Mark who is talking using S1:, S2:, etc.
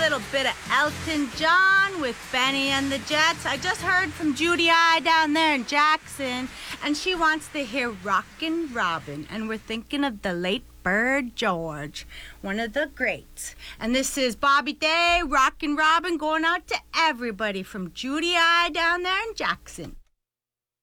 S1: little bit of Elton John with Benny and the Jets. I just heard from Judy I down there in Jackson, and she wants to hear Rockin' Robin, and we're thinking of the late Bird George, one of the greats. And this is Bobby Day, Rockin' Robin, going out to everybody from Judy I down there in Jackson.